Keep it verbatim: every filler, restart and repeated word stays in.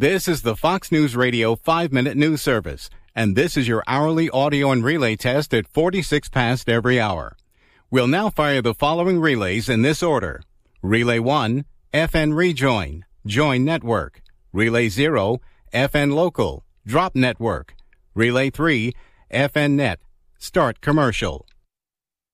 This is the Fox News Radio five minute news service, and this is your hourly audio and relay test at forty-six past every hour. We'll now fire the following relays in this order. Relay one, F N Rejoin, Join Network. Relay zero, F N Local, Drop Network. Relay three, F N Net, Start Commercial.